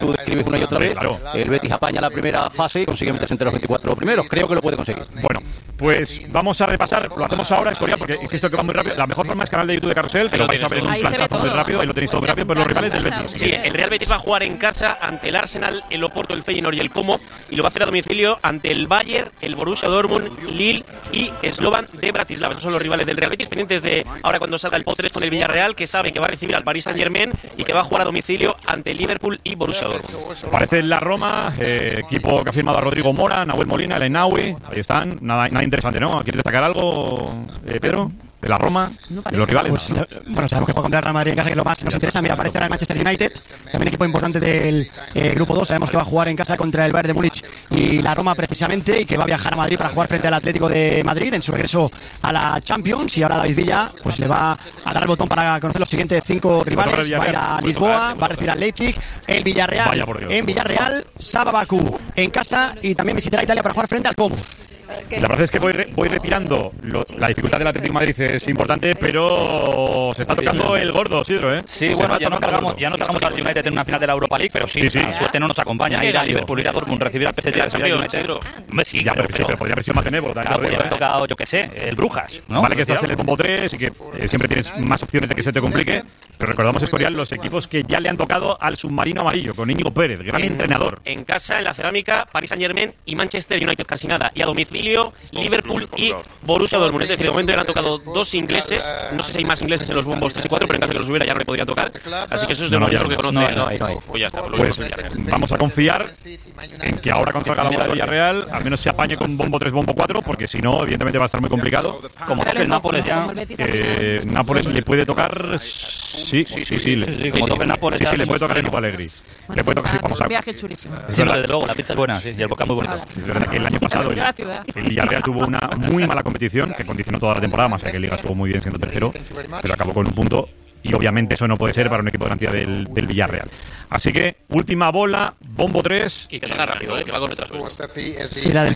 tú describes una y otra vez, claro. El Betis apaña la primera fase y consigue meterse entre los 24 primeros. Creo que lo puede conseguir. Bueno, pues vamos a repasar, lo hacemos ahora, Escorial, porque insisto que va muy rápido. La mejor forma es canal de YouTube de Carrusel, que lo vais a ver en un planchazo muy rápido, ahí lo tenéis todo muy rápido, pero los rivales del Betis. Sí, el Real Betis va a jugar en casa ante el Arsenal, el Oporto, el Feyenoord y el Como, y lo va a hacer a domicilio ante el Bayern, el Borussia Dortmund, Lille y Slovan de Bratislava. Esos son los rivales del Real Betis, pendientes de ahora cuando salga el Potres con el Villarreal, que sabe que va a recibir al Paris Saint-Germain y que va a jugar a domicilio ante Liverpool y Borussia Dortmund. Parece la Roma, equipo que ha firmado a Rodrigo Mora, Nahuel Molina, el Enaui, ahí están, nada interesante, ¿no? ¿Quieres destacar algo, Pedro? De la Roma, de los rivales. Pues, bueno, sabemos que juega contra el Real Madrid en casa, que es lo más nos interesa. Mira, aparece ahora el Manchester United, también equipo importante del grupo 2. Sabemos que va a jugar en casa contra el Bayern de Múnich y la Roma precisamente, y que va a viajar a Madrid para jugar frente al Atlético de Madrid en su regreso a la Champions. Y ahora David Villa pues le va a dar el botón para conocer los siguientes 5 rivales. Va a ir a Lisboa, va a recibir al Leipzig, el Villarreal en Villarreal, Saba Bakú en casa y también visitará Italia para jugar frente al Como. La verdad es que voy retirando. La dificultad del Atlético de Madrid es importante, pero se está tocando el gordo, Sidro, ¿eh? Sí, bueno, ya no cargamos al United en una final de la Europa League, pero sí, la suerte no nos acompaña. Ir a Liverpool, ir a Dortmund, recibir al PSG, recibir al United. Sí, pero podría haber sido más benévolo. Podría haber tocado, yo qué sé, el Brujas, ¿no? Vale que estás en el bombo 3 y que siempre tienes más opciones de que se te complique, pero recordamos, Escorial, los equipos que ya le han tocado al submarino amarillo, con Íñigo Pérez, gran entrenador. En casa, en la Cerámica, Paris Saint-Germain y Manchester United, casi nada. Y a domicilio, Liverpool y Borussia Dortmund. Es decir, de momento ya le han tocado 2 ingleses. No sé si hay más ingleses en los bombos 3 y 4, pero en caso de que los hubiera ya no le podrían tocar. Así que eso es de momento lo que conoce. No. Pues ya está. Pues vamos a confiar en que ahora contra la bola de Villarreal al menos se apañe con bombo 3, bombo 4, porque si no, evidentemente va a estar muy complicado. Como toque el Nápoles ya. Nápoles le puede tocar. Sí. Como toque el Nápoles ya. Sí, le puede tocar el equipo Allegri. Le puede tocar. Vamos a. Viaje chulísimo. Sí, desde luego, la pizza es buena, sí, y el bocado muy bonito. Es verdad que el año pasado el Villarreal tuvo una muy mala competición que condicionó toda la temporada, más allá que Liga estuvo muy bien siendo tercero, pero acabó con un punto. Y obviamente eso no puede ser para un equipo de garantía del Villarreal. Así que, última bola, bombo 3. Y que suena rápido, que va con retraso. Sí, la del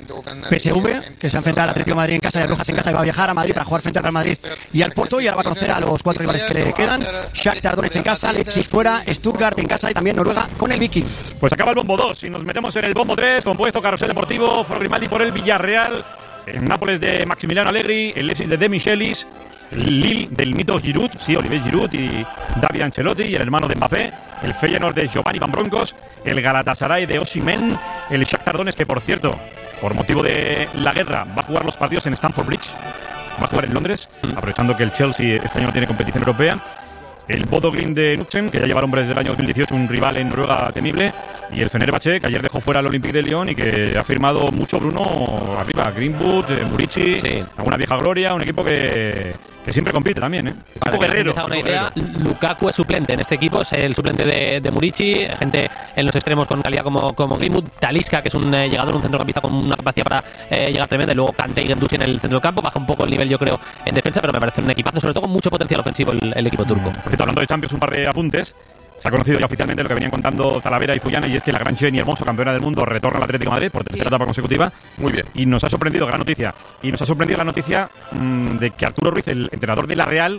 PSV, que se ha enfrentado al Atlético de Madrid en casa y al Brujas en casa, y va a viajar a Madrid para jugar frente al Real Madrid y al Porto, y ahora va a conocer a los 4 rivales que le quedan. Shakhtar Donetsk en casa, Leipzig fuera, Stuttgart en casa y también Noruega con el Viking. Pues acaba el bombo 2 y nos metemos en el bombo 3, compuesto Carrusel Deportivo, Foro Grimaldi por el Villarreal, el Nápoles de Maximiliano Allegri, el Leipzig de Michelis, Lille del mito Giroud, sí, Olivier Giroud y David Ancelotti, y el hermano de Mbappé, el Feyenoord de Giovanni Van Bronckhorst, el Galatasaray de Osimhen, el Shakhtar Donetsk, que por cierto, por motivo de la guerra, va a jugar los partidos en Stamford Bridge, va a jugar en Londres, aprovechando que el Chelsea este año no tiene competición europea. El Bodo Glimt de Knudsen, que ya lleva hombres del año 2018, un rival en Noruega temible. Y el Fenerbahce, que ayer dejó fuera al Olympique de Lyon y que ha firmado mucho Bruno arriba. Greenwood, Murici, alguna vieja gloria. Un equipo que siempre compite también, ¿eh? Para que os haga una idea, Lukaku es suplente en este equipo, es el suplente de Murici, gente en los extremos con calidad como Greenwood, Talisca, que es un llegador, un centrocampista con una capacidad para llegar tremenda, y luego Kanté y Guendouzi en el centro del campo. Baja un poco el nivel, yo creo, en defensa, pero me parece un equipazo, sobre todo con mucho potencial ofensivo el equipo turco. Porque hablando de Champions, un par de apuntes. Se ha conocido ya oficialmente lo que venían contando Talavera y Fullana, y es que la gran Jenny Hermoso, campeona del mundo, retorna al Atlético de Madrid por tercera etapa consecutiva. Muy bien. Y nos ha sorprendido, gran noticia. Y nos ha sorprendido la noticia de que Arturo Ruiz, el entrenador de la Real,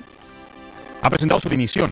ha presentado su dimisión.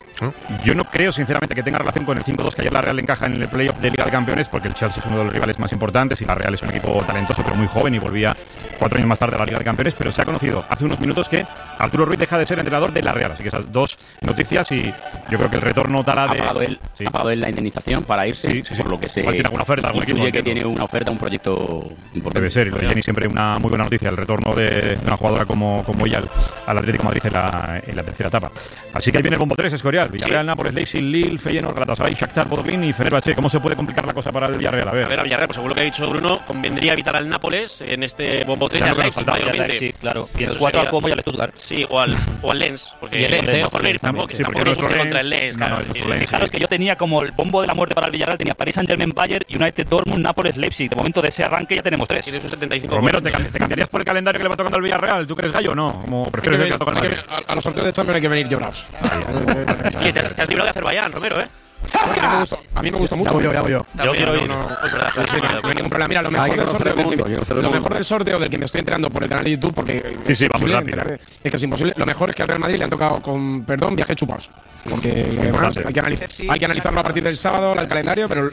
Yo no creo, sinceramente, que tenga relación con el 5-2 que ayer la Real encaja en el playoff de Liga de Campeones, porque el Chelsea es uno de los rivales más importantes y la Real es un equipo talentoso pero muy joven y volvía 4 años más tarde a la Liga de Campeones, pero se ha conocido hace unos minutos que Arturo Ruiz deja de ser entrenador de la Real, así que esas dos noticias, y yo creo que el retorno tal de... ¿Ha pagado él la indemnización para irse? Sí. Por lo que se tiene alguna oferta, algún equipo que tiene una oferta, un proyecto importante. Debe ser, y lo de Jenny siempre una muy buena noticia, el retorno de una jugadora como ella al Atlético de Madrid en la tercera etapa. Así que ahí viene el bombo 3, Escorial, Villarreal, Nápoles, Leipzig, Lille, Feyenoord, Galatasaray, Shakhtar, Bodo Glimt y Fenerbahce. ¿Cómo se puede complicar la cosa para el Villarreal? A ver, Villarreal, pues según lo que ha dicho Bruno, convendría evitar al Nápoles en este bombo 3 y al Leipzig, mayormente. Sí, claro. Y en el 4 al Como y al Stuttgart. Sí, o al Lens, porque el Lens, tampoco nos gusta contra el Lens. Fijaros que yo tenía como el bombo de la muerte para el Villarreal, tenía Paris Saint-Germain, Bayern, United, Dortmund, Nápoles, Leipzig. De momento de ese arranque ya tenemos 3. Tienes un 75. Romero, ¿te cambiarías por el calendario que le va tocando al Villarreal? ¿Tú crees gallo o no? Como prefieres ver que le toca al Madrid. A los sorteos de Champions hay que venir llorados. Oye, te has librado de Azerbaiyán, Romero, ¿eh? A mí me gustó mucho. Ya voy yo. Yo quiero ir. No hay ningún problema. Mira, lo mejor del sorteo del que me estoy enterando por el canal de YouTube, porque Sí, vamos rápido. es que es imposible. Lo mejor es que al Real Madrid le han tocado con, perdón, viajes chupados. Porque además hay que analizarlo a partir del sábado, el calendario, pero